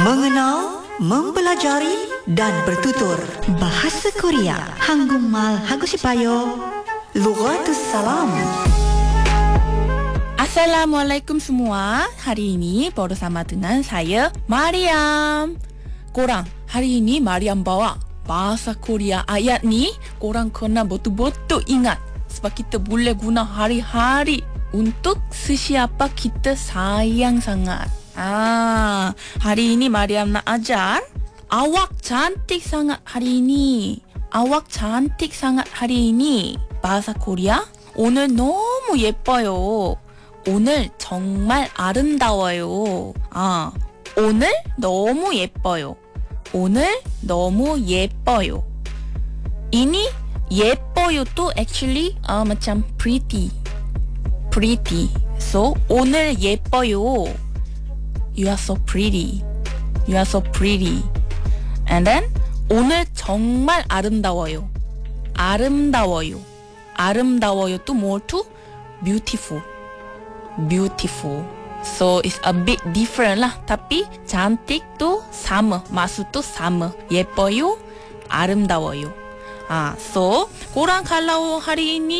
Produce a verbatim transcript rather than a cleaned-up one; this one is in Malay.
Mengenal, mempelajari dan bertutur bahasa Korea. Hanggungmal Hagusipayo, Lughatus Salam. Assalamualaikum semua. Hari ini bersama dengan saya Mariam. Korang, hari ini Mariam bawa bahasa Korea ayat ni. Korang kena betul-betul ingat sebab kita boleh guna hari-hari untuk sesiapa kita sayang sangat. Ah, hari ini Mariam nak ajar awak cantik sangat hari ini. Awak cantik sangat hari ini. bahasa Korea. 오늘 너무 예뻐요. 오늘 정말 아름다워요. 아, 오늘 너무 예뻐요. 오늘 너무 예뻐요. ini 예뻐요 또 actually uh, macam pretty. pretty. So, 오늘 예뻐요. You are so pretty. You are so pretty. And then 오늘 정말 아름다워요. 아름다워요. 아름다워요 또 more to beautiful. beautiful. So it's a bit different lah. Tapi cantik tu sama. maksud tu sama. 예뻐요, 아름다워요. Ah, so korang kalau hari ini